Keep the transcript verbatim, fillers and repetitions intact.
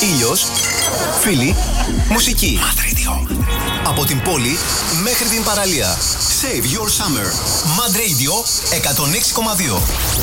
Ήλιος, φίλοι, μουσική. Mad Radio. Από την πόλη μέχρι την παραλία. Save your summer. Mad Radio εκατόν έξι κόμμα δύο.